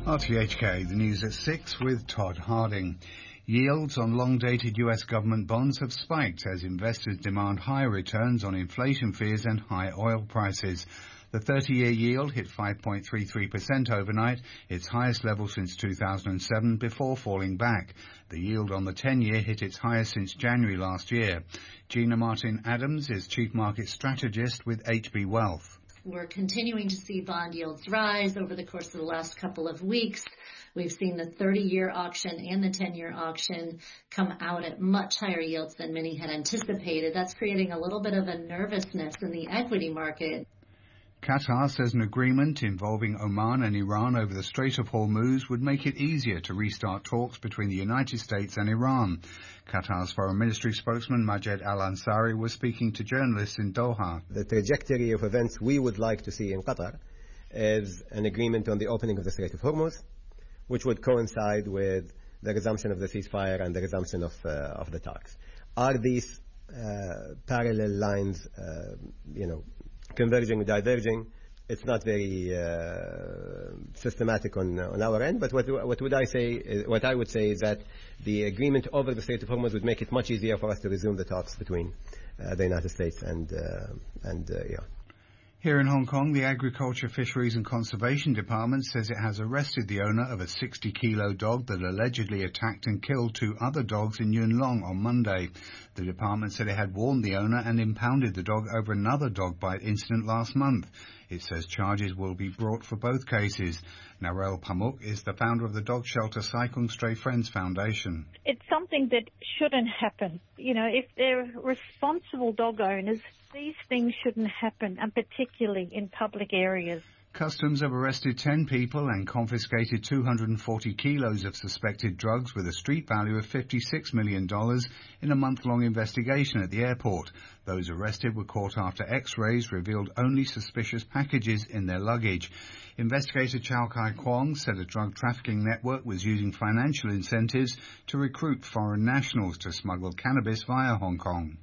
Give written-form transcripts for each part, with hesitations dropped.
RTHK, the news at 6 with Todd Harding. Yields on long-dated US government bonds have spiked as investors demand higher returns on inflation fears and high oil prices. The 30-year yield hit 5.33% overnight, its highest level since 2007, before falling back. The yield on the 10-year hit its highest since January last year. Gina Martin-Adams is Chief Market Strategist with HB Wealth. We're continuing to see bond yields rise over the course of the last couple of weeks. We've seen the 30-year auction and the 10-year auction come out at much higher yields than many had anticipated. That's creating a little bit of a nervousness in the equity market. Qatar says an agreement involving Oman and Iran over the Strait of Hormuz would make it easier to restart talks between the United States and Iran. Qatar's Foreign Ministry spokesman Majed Al-Ansari was speaking to journalists in Doha. The trajectory of events we would like to see in Qatar is an agreement on the opening of the Strait of Hormuz, which would coincide with the resumption of the ceasefire and the resumption of the talks. Are these parallel lines, converging, diverging? It's not very systematic on our end, but what I would say is that the agreement over the Strait of Hormuz would make it much easier for us to resume the talks between the United States and Iran. Here in Hong Kong, the Agriculture, Fisheries and Conservation Department says it has arrested the owner of a 60-kilo dog that allegedly attacked and killed two other dogs in Yuen Long on Monday. The department said it had warned the owner and impounded the dog over another dog bite incident last month. It says charges will be brought for both cases. Narelle Pamuk is the founder of the dog shelter Sai Kung Stray Friends Foundation. It's something that shouldn't happen. If they're responsible dog owners, these things shouldn't happen, and particularly in public areas. Customs have arrested 10 people and confiscated 240 kilos of suspected drugs with a street value of $56 million in a month-long investigation at the airport. Those arrested were caught after X-rays revealed only suspicious packages in their luggage. Investigator Chow Kai Kwong said a drug trafficking network was using financial incentives to recruit foreign nationals to smuggle cannabis via Hong Kong.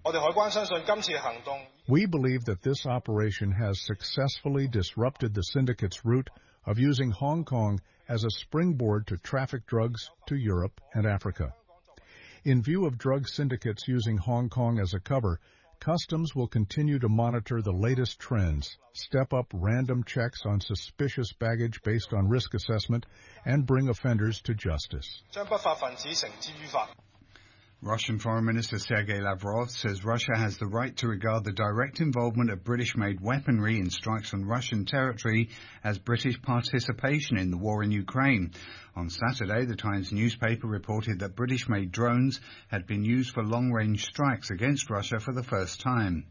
We believe that this operation has successfully disrupted the syndicate's route of using Hong Kong as a springboard to traffic drugs to Europe and Africa. In view of drug syndicates using Hong Kong as a cover, Customs will continue to monitor the latest trends, step up random checks on suspicious baggage based on risk assessment, and bring offenders to justice. Russian Foreign Minister Sergei Lavrov says Russia has the right to regard the direct involvement of British-made weaponry in strikes on Russian territory as British participation in the war in Ukraine. On Saturday, the Times newspaper reported that British-made drones had been used for long-range strikes against Russia for the first time.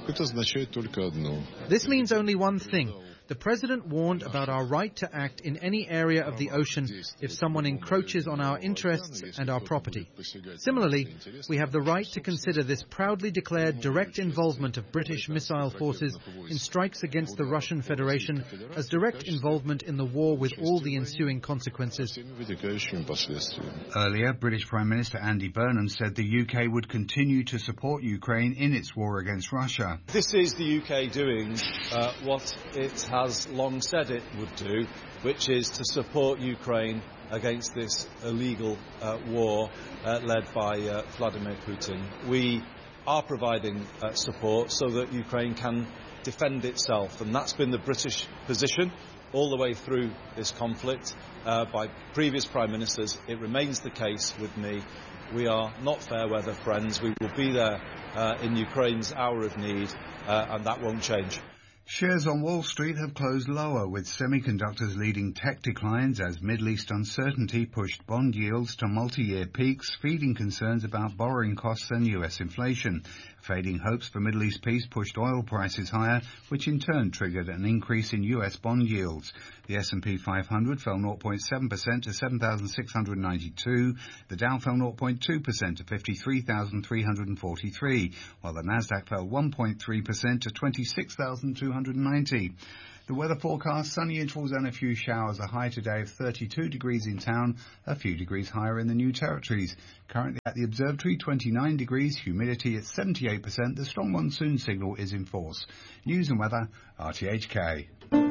This means only one thing. The President warned about our right to act in any area of the ocean if someone encroaches on our interests and our property. Similarly, we have the right to consider this proudly declared direct involvement of British missile forces in strikes against the Russian Federation as direct involvement in the war with all the ensuing consequences. Earlier, British Prime Minister Andy Burnham said the UK would continue to support Ukraine in its war against Russia. This is the UK doing what it has long said it would do, which is to support Ukraine against this illegal war led by Vladimir Putin. We are providing support so that Ukraine can defend itself, and that's been the British position all the way through this conflict by previous Prime Ministers. It remains the case with me. We are not fair weather friends. We will be there in Ukraine's hour of need, and that won't change. Shares on Wall Street have closed lower, with semiconductors leading tech declines as Middle East uncertainty pushed bond yields to multi-year peaks, feeding concerns about borrowing costs and U.S. inflation. Fading hopes for Middle East peace pushed oil prices higher, which in turn triggered an increase in U.S. bond yields. The S&P 500 fell 0.7% to 7,692. The Dow fell 0.2% to 53,343, while the Nasdaq fell 1.3% to 26,290. The weather forecast, sunny intervals and a few showers. A high today of 32 degrees in town, a few degrees higher in the New Territories. Currently at the observatory, 29 degrees, humidity at 78%. The strong monsoon signal is in force. News and weather, RTHK.